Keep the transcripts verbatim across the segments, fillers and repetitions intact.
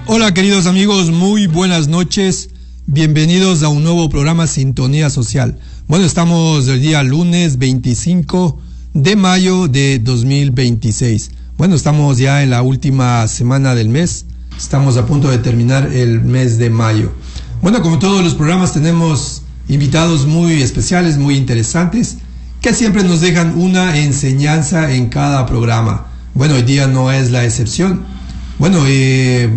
Hola queridos amigos, muy buenas noches. Bienvenidos a un nuevo programa Sintonía Social. Bueno, estamos el día lunes veinticinco de mayo de dos mil veintiséis. Bueno, estamos ya en la última semana del mes. Estamos a punto de terminar el mes de mayo. Bueno, como todos los programas tenemos invitados muy especiales, muy interesantes, que siempre nos dejan una enseñanza en cada programa. Bueno, hoy día no es la excepción. Bueno, eh,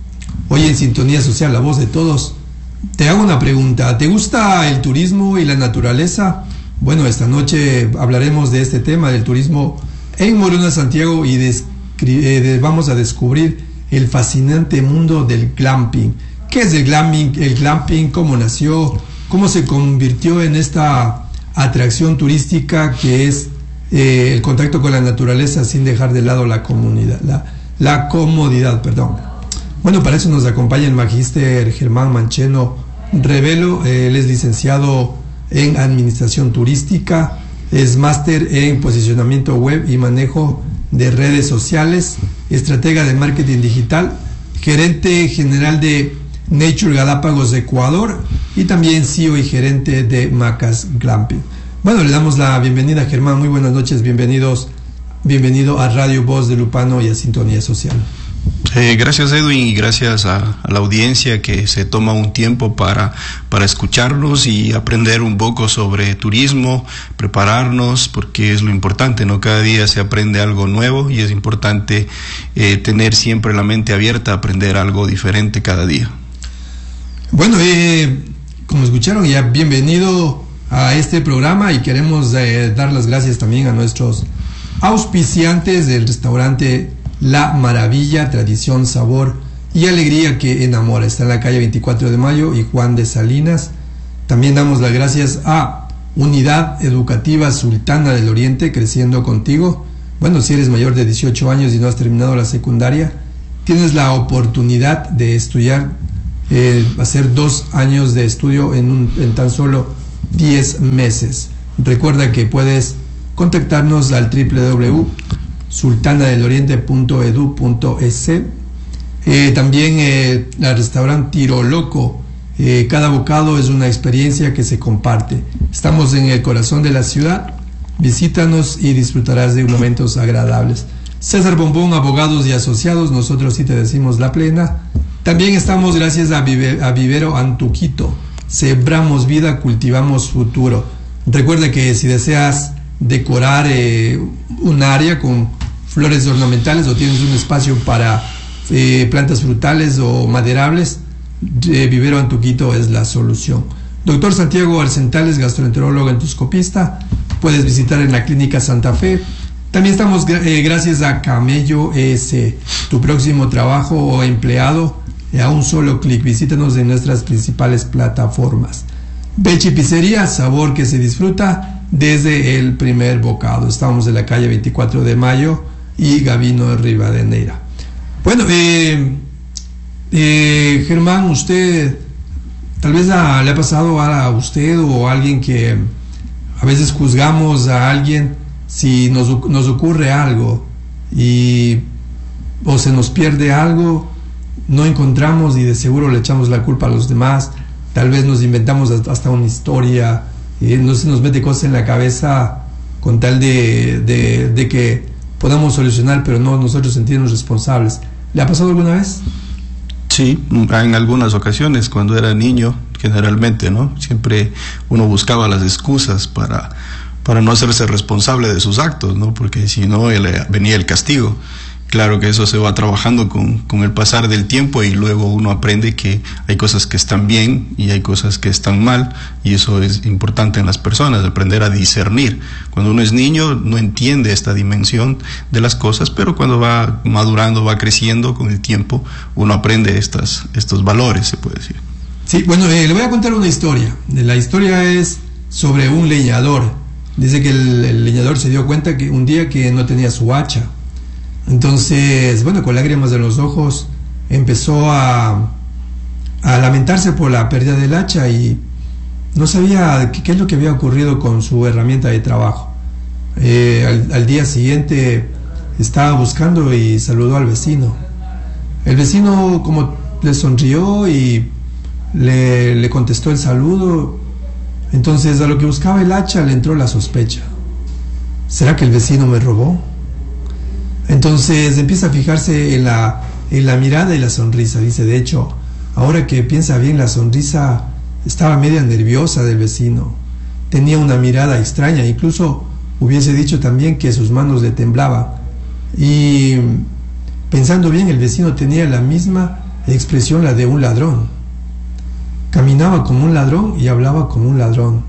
hoy en Sintonía Social, la voz de todos, te hago una pregunta. ¿Te gusta el turismo y la naturaleza? Bueno, esta noche hablaremos de este tema, del turismo en Morona, Santiago, y de, eh, vamos a descubrir el fascinante mundo del glamping. ¿Qué es el glamping? El glamping, cómo nació, cómo se convirtió en esta atracción turística que es eh, el contacto con la naturaleza sin dejar de lado la comunidad, la, la comodidad, perdón. Bueno, para eso nos acompaña el magíster Germán Mancheno Revelo. Él es licenciado en Administración Turística, es máster en Posicionamiento Web y Manejo de Redes Sociales, estratega de Marketing Digital, gerente general de Nature Galápagos Ecuador y también C E O y gerente de Macas Glamping. Bueno, le damos la bienvenida a Germán. Muy buenas noches, bienvenidos, bienvenido a Radio Voz de Lupano y a Sintonía Social. Eh, gracias Edwin y gracias a, a la audiencia que se toma un tiempo para, para escucharnos y aprender un poco sobre turismo, prepararnos, porque es lo importante, ¿no? Cada día se aprende algo nuevo y es importante eh, tener siempre la mente abierta a aprender algo diferente cada día. Bueno, eh, como escucharon, ya bienvenido a este programa y queremos eh, dar las gracias también a nuestros auspiciantes del restaurante La Maravilla, tradición, sabor y alegría que enamora. Está en la calle veinticuatro de mayo y Juan de Salinas. También damos las gracias a Unidad Educativa Sultana del Oriente, creciendo contigo. Bueno, si eres mayor de dieciocho años y no has terminado la secundaria, tienes la oportunidad de estudiar, eh, hacer dos años de estudio en, un, en tan solo diez meses. Recuerda que puedes contactarnos al doble u doble u doble u punto sultana del oriente punto edu punto es. Eh, también eh, el restaurante Tiro Loco. Eh, cada bocado es una experiencia que se comparte. Estamos en el corazón de la ciudad. Visítanos y disfrutarás de momentos agradables. César Bombón, abogados y asociados, nosotros sí te decimos la plena. También estamos gracias a, Vive, a Vivero Antuquito. Sembramos vida, cultivamos futuro. Recuerda que si deseas decorar eh, un área con flores ornamentales o tienes un espacio para eh, plantas frutales o maderables, eh, Vivero Antuquito es la solución. Doctor Santiago Arcentales, gastroenterólogo endoscopista, puedes visitar en la Clínica Santa Fe. También estamos eh, gracias a Camello E S, tu próximo trabajo o empleado a un solo clic. Visítanos en nuestras principales plataformas. Bechi Pizzería, sabor que se disfruta desde el primer bocado. Estamos en la calle veinticuatro de mayo y Gavino Rivadeneira. Bueno, eh, eh, Germán, usted tal vez a, le ha pasado a usted o a alguien que a veces juzgamos a alguien si nos, nos ocurre algo y o se nos pierde algo, no encontramos y de seguro le echamos la culpa a los demás. Tal vez nos inventamos hasta una historia, eh, no se nos mete cosas en la cabeza con tal de, de, de que podamos solucionar, pero no nosotros sentirnos responsables. ¿Le ha pasado alguna vez? Sí, en algunas ocasiones cuando era niño, generalmente, ¿no? Siempre uno buscaba las excusas para, para no hacerse responsable de sus actos, ¿no? Porque si no, venía el castigo. Claro que eso se va trabajando con, con el pasar del tiempo y luego uno aprende que hay cosas que están bien y hay cosas que están mal, y eso es importante en las personas, aprender a discernir. Cuando uno es niño no entiende esta dimensión de las cosas, pero cuando va madurando, va creciendo con el tiempo, uno aprende estas, estos valores, se puede decir. Sí, bueno, eh, le voy a contar una historia. La historia es sobre un leñador. Dice que el, el leñador se dio cuenta que un día que no tenía su hacha. Entonces, bueno, con lágrimas en los ojos empezó a, a lamentarse por la pérdida del hacha y no sabía qué, qué es lo que había ocurrido con su herramienta de trabajo. Eh, al, al día siguiente estaba buscando y saludó al vecino El vecino como le sonrió y le, le contestó el saludo. Entonces a lo que buscaba el hacha le entró la sospecha. ¿Será que el vecino me robó? Entonces empieza a fijarse en la, en la mirada y la sonrisa. Dice, de hecho, ahora que piensa bien, la sonrisa estaba media nerviosa del vecino. Tenía una mirada extraña, incluso hubiese dicho también que sus manos le temblaban. Y pensando bien, el vecino tenía la misma expresión, la de un ladrón. Caminaba como un ladrón y hablaba como un ladrón.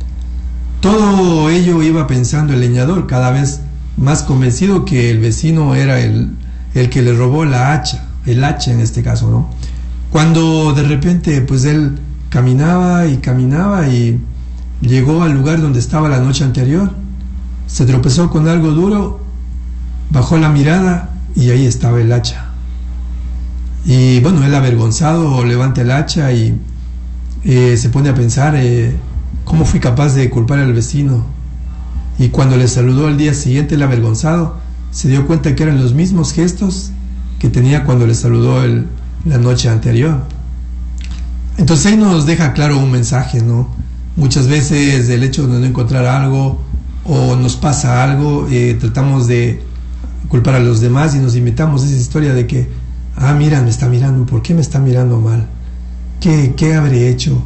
Todo ello iba pensando el leñador, cada vez más convencido que el vecino era el, el que le robó la hacha, el hacha en este caso, ¿no? Cuando de repente, pues él caminaba y caminaba y llegó al lugar donde estaba la noche anterior, se tropezó con algo duro, bajó la mirada y ahí estaba el hacha. Y bueno, él avergonzado levanta el hacha y eh, se pone a pensar, eh, ¿cómo fui capaz de culpar al vecino? Y cuando le saludó al día siguiente, el avergonzado se dio cuenta que eran los mismos gestos que tenía cuando le saludó el, la noche anterior. Entonces ahí nos deja claro un mensaje, ¿no? Muchas veces el hecho de no encontrar algo o nos pasa algo, eh, tratamos de culpar a los demás y nos inventamos esa historia de que, ah, mira, me está mirando, ¿por qué me está mirando mal? ¿Qué, qué habré hecho?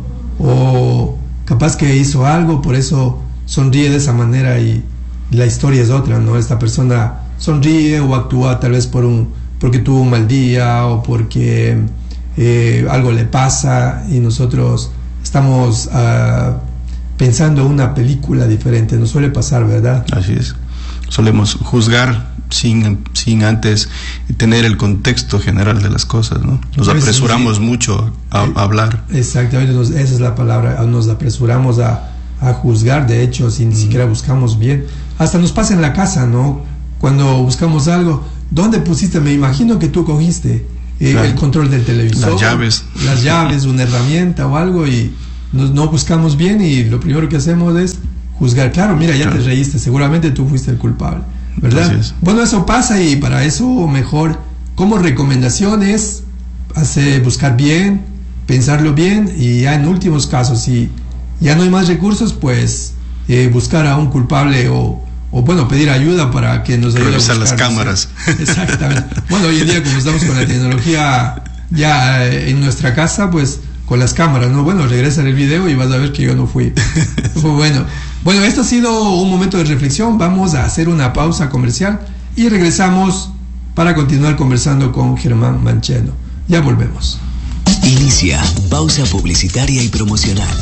O capaz que hizo algo, por eso sonríe de esa manera y la historia es otra, ¿no? Esta persona sonríe o actúa tal vez por un, porque tuvo un mal día o porque eh, algo le pasa y nosotros estamos uh, pensando una película diferente. Nos suele pasar, ¿verdad? Así es. Solemos juzgar sin, sin antes tener el contexto general de las cosas, ¿no? Nos apresuramos sí. mucho a, a hablar. Exactamente, nos, esa es la palabra, nos apresuramos a, a juzgar, de hecho, si ni mm. siquiera buscamos bien. Hasta nos pasa en la casa, ¿no? Cuando buscamos algo, ¿dónde pusiste? Me imagino que tú cogiste eh, claro. el control del televisor. Las llaves. Las llaves, una herramienta o algo y no, no buscamos bien y lo primero que hacemos es juzgar. Claro, mira, ya claro. te reíste, seguramente tú fuiste el culpable, ¿verdad? Bueno, eso pasa y para eso mejor, como recomendaciones, hace buscar bien, pensarlo bien y ya en últimos casos, si ya no hay más recursos, pues eh, buscar a un culpable o, o bueno, pedir ayuda para que nos ayude revisar a buscar, las cámaras. ¿Sí? Exactamente. Bueno, hoy en día como estamos con la tecnología ya eh, en nuestra casa, pues con las cámaras, ¿no? Bueno, regresa el video y vas a ver que yo no fui. Fue bueno. Bueno, esto ha sido un momento de reflexión. Vamos a hacer una pausa comercial y regresamos para continuar conversando con Germán Mancheno. Ya volvemos. Inicia pausa publicitaria y promocional.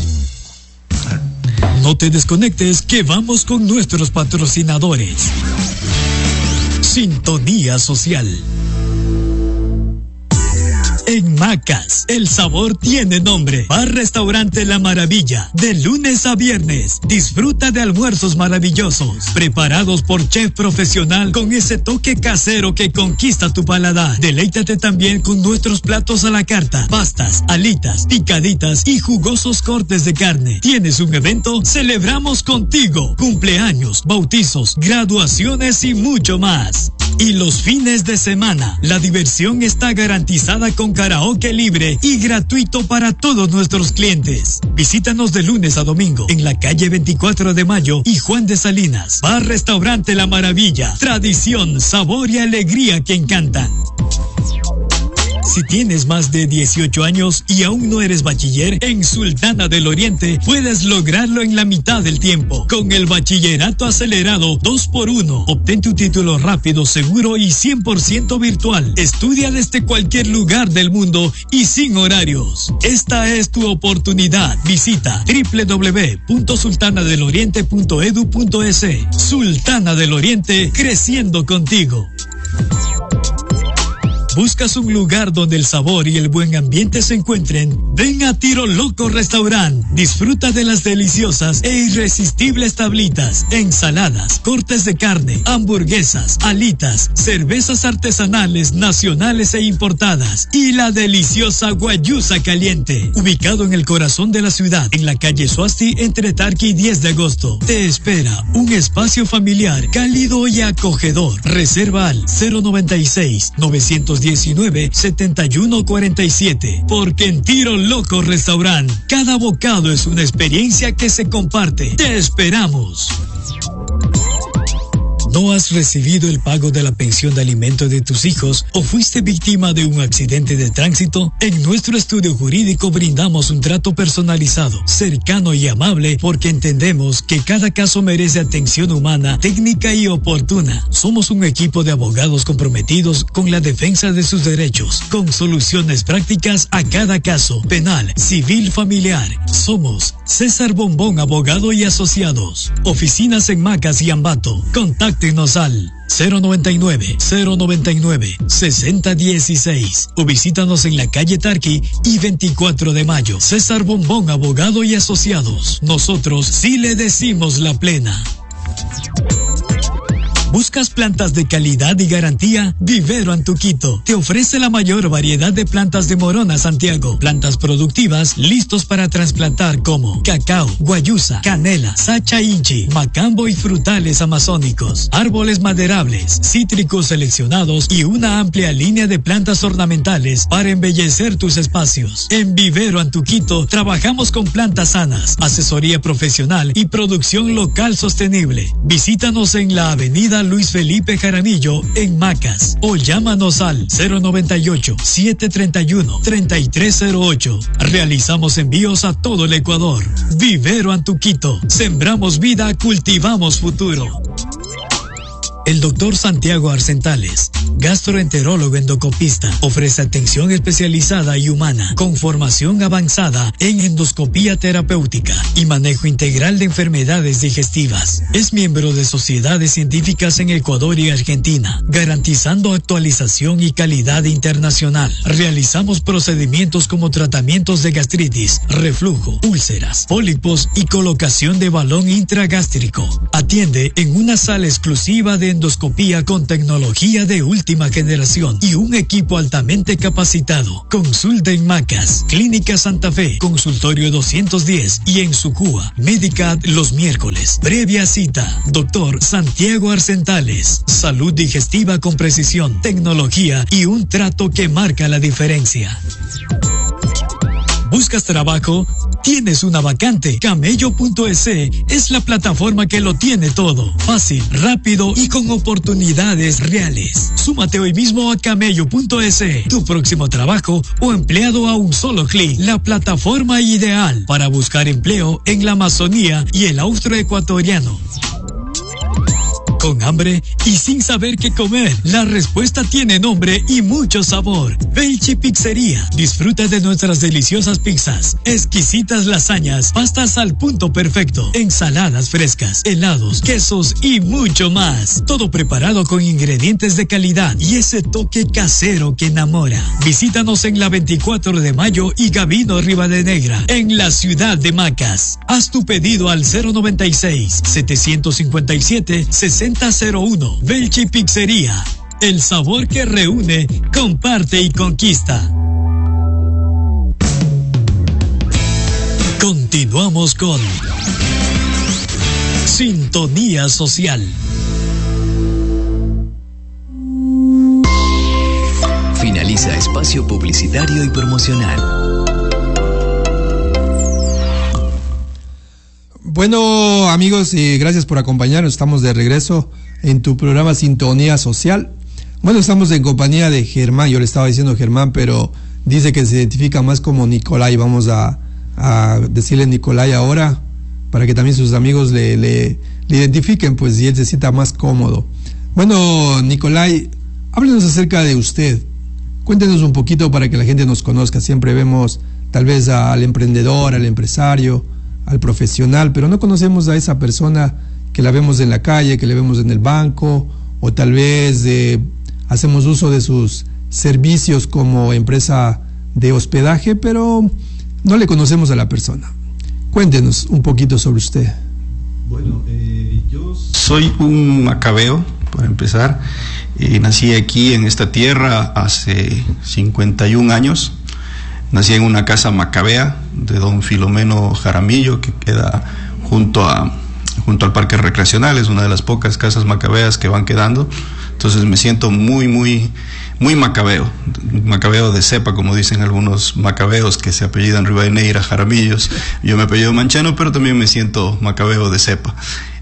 No te desconectes, que vamos con nuestros patrocinadores. Sintonía Social. En Macas, el sabor tiene nombre. Bar Restaurante La Maravilla, de lunes a viernes. Disfruta de almuerzos maravillosos, preparados por chef profesional con ese toque casero que conquista tu paladar. Deleítate también con nuestros platos a la carta, pastas, alitas, picaditas y jugosos cortes de carne. ¿Tienes un evento? Celebramos contigo. Cumpleaños, bautizos, graduaciones y mucho más. Y los fines de semana, la diversión está garantizada con karaoke libre y gratuito para todos nuestros clientes. Visítanos de lunes a domingo en la calle veinticuatro de mayo y Juan de Salinas. Bar Restaurante La Maravilla. Tradición, sabor y alegría que encantan. Si tienes más de dieciocho años y aún no eres bachiller, en Sultana del Oriente puedes lograrlo en la mitad del tiempo. Con el bachillerato acelerado dos por uno, obtén tu título rápido, seguro y cien por ciento virtual. Estudia desde cualquier lugar del mundo y sin horarios. Esta es tu oportunidad. Visita doble u doble u doble u punto sultana del oriente punto edu punto es. Sultana del Oriente, creciendo contigo. ¿Buscas un lugar donde el sabor y el buen ambiente se encuentren? Ven a Tiro Loco Restaurant. Disfruta de las deliciosas e irresistibles tablitas, ensaladas, cortes de carne, hamburguesas, alitas, cervezas artesanales, nacionales e importadas y la deliciosa guayusa caliente. Ubicado en el corazón de la ciudad, en la calle Suasti, entre Tarqui y diez de agosto. Te espera un espacio familiar, cálido y acogedor. Reserva al cero noventa y seis, novecientos diecinueve, setenta y uno cuarenta y siete. Porque en Tiro Loco Restaurant, cada bocado es una experiencia que se comparte. ¡Te esperamos! ¿No has recibido el pago de la pensión de alimentos de tus hijos o fuiste víctima de un accidente de tránsito? En nuestro estudio jurídico brindamos un trato personalizado, cercano y amable porque entendemos que cada caso merece atención humana, técnica y oportuna. Somos un equipo de abogados comprometidos con la defensa de sus derechos, con soluciones prácticas a cada caso, penal, civil, familiar. Somos César Bombón, abogado y asociados. Oficinas en Macas y Ambato. Contacto al cero noventa y nueve, cero noventa y nueve, sesenta dieciséis o visítanos en la calle Tarqui y veinticuatro de mayo. César Bombón, abogado y asociados. Nosotros sí le decimos la plena. ¿Buscas plantas de calidad y garantía? Vivero Antuquito te ofrece la mayor variedad de plantas de Morona, Santiago. Plantas productivas listos para trasplantar como cacao, guayusa, canela, sacha inchi, macambo y frutales amazónicos. Árboles maderables, cítricos seleccionados y una amplia línea de plantas ornamentales para embellecer tus espacios. En Vivero Antuquito trabajamos con plantas sanas, asesoría profesional y producción local sostenible. Visítanos en la avenida Luis Felipe Jaramillo en Macas o llámanos al cero noventa y ocho, siete treinta y uno, treinta y tres cero ocho. Realizamos envíos a todo el Ecuador. Vivero Antuquito. Sembramos vida, cultivamos futuro. El doctor Santiago Arcentales, gastroenterólogo endoscopista, ofrece atención especializada y humana con formación avanzada en endoscopía terapéutica y manejo integral de enfermedades digestivas. Es miembro de sociedades científicas en Ecuador y Argentina, garantizando actualización y calidad internacional. Realizamos procedimientos como tratamientos de gastritis, reflujo, úlceras, pólipos y colocación de balón intragástrico. Atiende en una sala exclusiva de endoscopía con tecnología de última generación y un equipo altamente capacitado. Consulta en Macas, Clínica Santa Fe, Consultorio doscientos diez y en Sucúa, Medicat los miércoles. Previa cita. Doctor Santiago Arcentales. Salud digestiva con precisión, tecnología y un trato que marca la diferencia. ¿Buscas trabajo? ¿Tienes una vacante? Camello punto es es la plataforma que lo tiene todo. Fácil, rápido y con oportunidades reales. Súmate hoy mismo a Camello punto es. Tu próximo trabajo o empleado a un solo clic. La plataforma ideal para buscar empleo en la Amazonía y el austroecuatoriano. ¿Con hambre y sin saber qué comer? La respuesta tiene nombre y mucho sabor. Velchi Pizzería. Disfruta de nuestras deliciosas pizzas, exquisitas lasañas, pastas al punto perfecto, ensaladas frescas, helados, quesos y mucho más. Todo preparado con ingredientes de calidad y ese toque casero que enamora. Visítanos en la veinticuatro de mayo y Gabino Rivadenegra, en la ciudad de Macas. Haz tu pedido al cero noventa y seis, setecientos cincuenta y siete, sesenta cero uno. Velchi Pizzería. El sabor que reúne, comparte y conquista. Continuamos con Sintonía Social. Finaliza espacio publicitario y promocional. Bueno, amigos, eh, gracias por acompañarnos. Estamos de regreso en tu programa Sintonía Social. Bueno, estamos en compañía de Germán. Yo le estaba diciendo Germán, pero dice que se identifica más como Nicolai. Vamos a, a decirle Nicolai ahora para que también sus amigos le, le, le identifiquen, pues, y él se sienta más cómodo. Bueno, Nicolai, háblenos acerca de usted. Cuéntenos un poquito para que la gente nos conozca. Siempre vemos tal vez al emprendedor, al empresario, al profesional, pero no conocemos a esa persona que la vemos en la calle, que le vemos en el banco, o tal vez eh, hacemos uso de sus servicios como empresa de hospedaje, pero no le conocemos a la persona. Cuéntenos un poquito sobre usted. Bueno, eh, yo soy un macabeo, para empezar. Eh, nací aquí en esta tierra hace cincuenta y un años. Nací en una casa macabea de don Filomeno Jaramillo, que queda junto a junto al parque recreacional. Es una de las pocas casas macabeas que van quedando. Entonces me siento muy, muy, muy macabeo, macabeo de cepa, como dicen algunos macabeos que se apellidan Rivadeneira, Jaramillos. Yo me apellido Manchano, pero también me siento macabeo de cepa.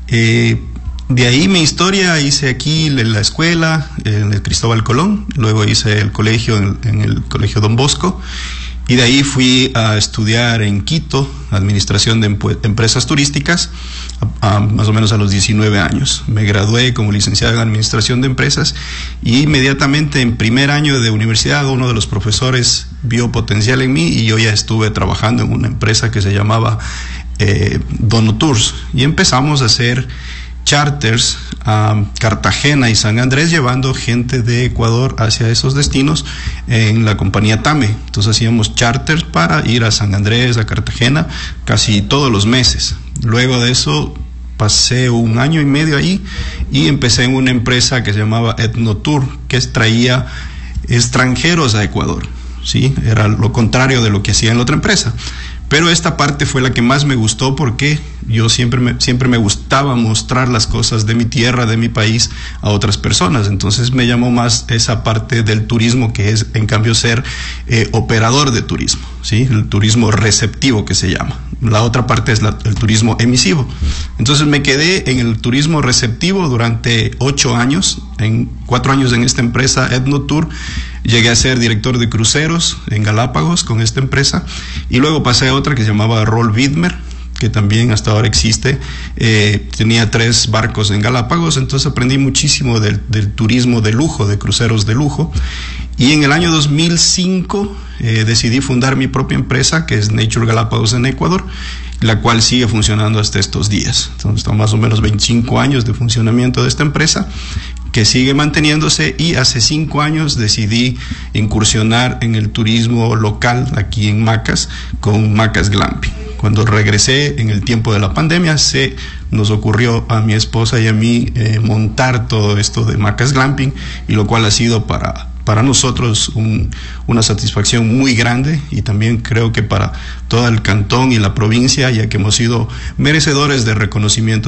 Eh, de ahí mi historia, hice aquí en la escuela, en el Cristóbal Colón, luego hice el colegio en, en el Colegio Don Bosco, y de ahí fui a estudiar en Quito, Administración de Empresas Turísticas, a, a, más o menos a los diecinueve años. Me gradué como licenciado en Administración de Empresas y inmediatamente en primer año de universidad uno de los profesores vio potencial en mí y yo ya estuve trabajando en una empresa que se llamaba eh, Donotours, y empezamos a hacer charters a Cartagena y San Andrés, llevando gente de Ecuador hacia esos destinos en la compañía TAME. Entonces hacíamos charters para ir a San Andrés, a Cartagena, casi todos los meses. Luego de eso pasé un año y medio ahí y empecé en una empresa que se llamaba Etnotour, que traía extranjeros a Ecuador, ¿sí? Era lo contrario de lo que hacía en la otra empresa. Pero esta parte fue la que más me gustó porque yo siempre me, siempre me gustaba mostrar las cosas de mi tierra, de mi país, a otras personas. Entonces me llamó más esa parte del turismo, que es en cambio ser eh, operador de turismo, ¿sí? El turismo receptivo, que se llama. La otra parte es la, el turismo emisivo. Entonces me quedé en el turismo receptivo durante ocho años, en cuatro años en esta empresa Etnotour. Llegué a ser director de cruceros en Galápagos con esta empresa, y luego pasé a otra que se llamaba Roll Widmer, que también hasta ahora existe. Eh, tenía tres barcos en Galápagos, entonces aprendí muchísimo del, del turismo de lujo, de cruceros de lujo. Y en el año dos mil cinco eh, decidí fundar mi propia empresa, que es Nature Galápagos en Ecuador, la cual sigue funcionando hasta estos días. Entonces, están más o menos veinticinco años de funcionamiento de esta empresa, que sigue manteniéndose, y hace cinco años decidí incursionar en el turismo local aquí en Macas con Macas Glamping. Cuando regresé en el tiempo de la pandemia, se nos ocurrió a mi esposa y a mí eh, montar todo esto de Macas Glamping, y lo cual ha sido para para nosotros un, una satisfacción muy grande, y también creo que para todo el cantón y la provincia, ya que hemos sido merecedores de reconocimiento